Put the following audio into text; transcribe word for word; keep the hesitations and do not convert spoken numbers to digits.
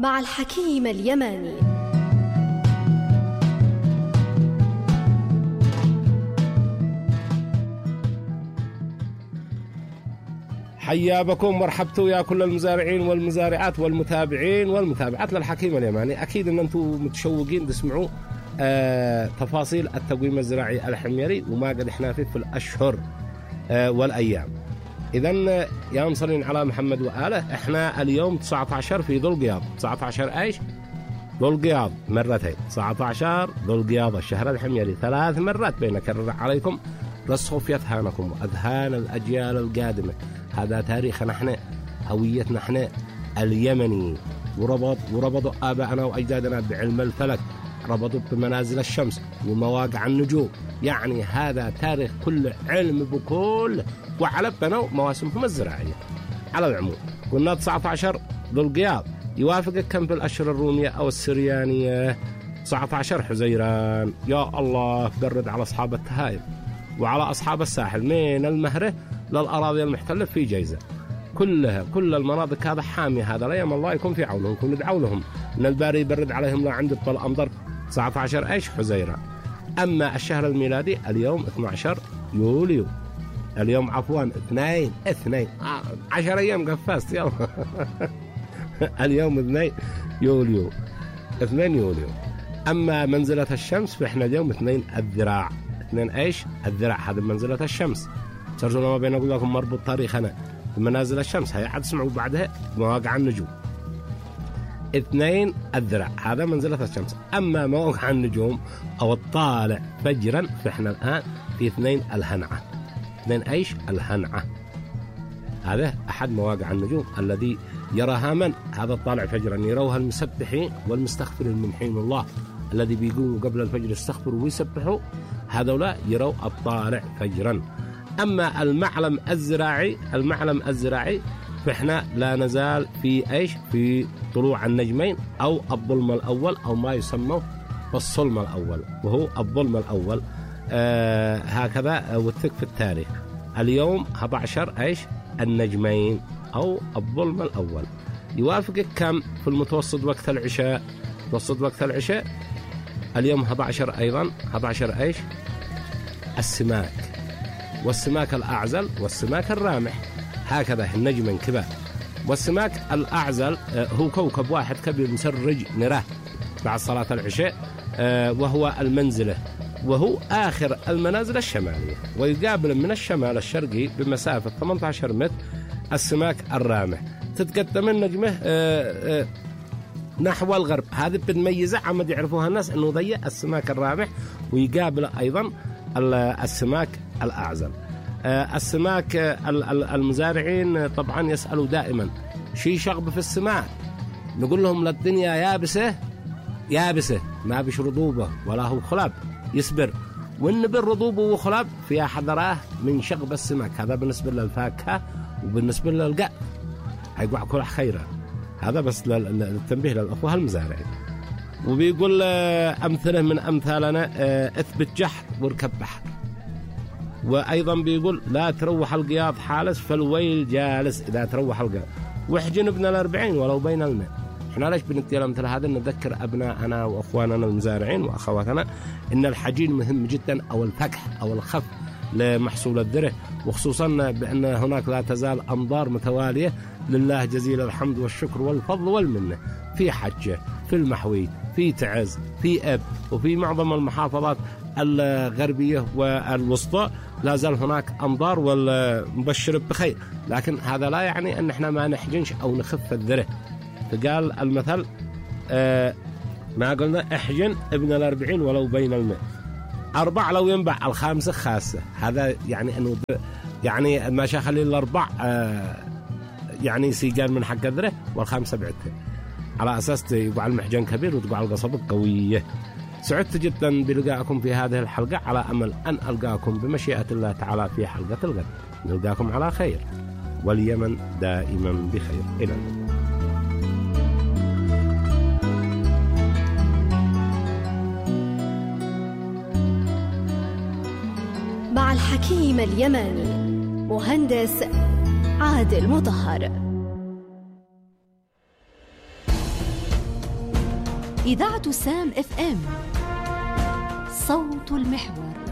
مع الحكيم اليماني. حيا بكم مرحبتوا يا كل المزارعين والمزارعات والمتابعين والمتابعات للحكيم اليماني. أكيد أن أنتم متشوقين تسمعوا آه تفاصيل التقويم الزراعي الحميري وما قد احنا فيه في الأشهر آه والأيام. إذن يا مصلين على محمد وآله، احنا اليوم تسعة عشر في ذو القياض. تسعة عشر ايش؟ ذو القياض مرتين. تسعة عشر ذو القياض الشهر الحميري ثلاث مرات بينكرر عليكم رسخوا أذهانكم وأذهان الأجيال القادمة. هذا تاريخنا احنا، هويتنا احنا اليمني، وربط وربطوا آبائنا وأجدادنا بعلم الفلك، ربطوا بمنازل الشمس ومواقع النجوم. يعني هذا تاريخ كل علم بكل وعلى بنوا مواسمهم الزراعية. على العموم قلنا تسعة عشر ذو القياض يوافق كم في الأشهر الرومية أو السريانية؟ تسعة عشر حزيران. يا الله، برد على أصحاب التهايب وعلى أصحاب الساحل من المهرة للأراضي المحتلة في جيزة كلها، كل المناطق هذا حامية. هذا الأيام الله يكون في عونهم، يكون ندعو لهم إن الباري يبرد عليهم لا عند الطل أمطر. تسعة عشر إيش حزيران. أما الشهر الميلادي اليوم اثني عشر يوليو، اليوم عفوا اثنين اثنين آه عشر أيام قفزت يلا اليوم اثنين يوليو اثنين يوليو. أما منزلة الشمس فإحنا اليوم اثنين الذراع. اثنين ايش؟ الذراع. هذا منزلة الشمس. ترجمة ما بين أقول لكم مربوط تاريخنا بمنازل الشمس، هي عاد تسمعوا بعدها مواقع النجوم. اثنين الذراع هذا منزلة الشمس. أما مواقع النجوم أو الطالع فجرا فإحنا الآن في اثنين الهنعة. اثنين ايش؟ الهنعة. هذا أحد مواقع النجوم الذي يراها من؟ هذا الطالع فجرا يروها المسبحين والمستغفرين من حين الله الذي بيقوموا قبل الفجر يستغفروا ويسبحوا، هذولا يروا الطالع فجرا. أما المعلم الزراعي، المعلم الزراعي فإحنا لا نزال في إيش؟ في طلوع النجمين أو الظلم الأول أو ما يسمى بالصلم الأول، وهو الظلم الأول. آه هكذا وثق في التاريخ. اليوم أحد عشر إيش؟ النجمين أو الظلم الأول. يوافق كم في المتوسط وقت العشاء؟ متوسط وقت العشاء اليوم أحد عشر أيضا. أحد عشر إيش؟ السماك، والسماك الأعزل والسماك الرامح. هكذا النجمين كبار. والسماك الأعزل هو كوكب واحد كبير مسرج نراه بعد صلاة العشاء، وهو المنزلة، وهو آخر المنازل الشمالية، ويقابل من الشمال الشرقي بمسافة ثمانية عشر متر السماك الرامح. تتقدم النجمة نحو الغرب. هذه بتميزه عمد يعرفوها الناس انه ضيق السماك الرامح، ويقابل ايضا السماك الاعزل. السماك المزارعين طبعا يسالوا دائما شي شغب في السماك، نقول لهم للدنيا يابسه يابسه ما بش رطوبه ولا هو خلاب، يصبر. وان بالرطوبه وخلاب فيها حذراه من شغب السماك. هذا بالنسبه للفاكهه وبالنسبه للقاء هيقع كل خيره. هذا بس للتنبيه للأخوة المزارعين. وبيقول أمثله من أمثالنا اثبت جحر واركب بحر. وأيضا بيقول لا تروح القياض حالس فالويل جالس إذا تروح القياض، واحجن ابن الأربعين ولو بين الماء. احنا ليش بنتي مثل هذا؟ نذكر أبناءنا وأخواننا المزارعين وأخواتنا إن الحجين مهم جدا، أو الفكح أو الخف لمحصول الذرة، وخصوصا بأن هناك لا تزال أمطار متوالية لله جزيل الحمد والشكر والفضل والمنة في حجة، في المحوي، في تعز، في أب، وفي معظم المحافظات الغربية والوسطى لا زال هناك أمطار والمبشر بخير. لكن هذا لا يعني أن احنا ما نحجنش أو نخف الذرة. فقال المثل آه ما قلنا احجن ابن الأربعين ولو بين الماء. أربع لو ينبع الخامسة خاصة. هذا يعني أنه يعني ما شاخلي الأربع آه يعني سيجان من حق الذرة، والخامسة بعدها على أساس يقع المحجن كبير وتقع القصبة قوية. سعدت جدا بلقائكم في هذه الحلقة، على أمل أن ألقاكم بمشيئة الله تعالى في حلقة الغد. نلقاكم على خير، واليمن دائما بخير. إلى اللقاء. مع الحكيم اليماني مهندس عادل مطهر. إذاعة سام اف ام، صوت المحور.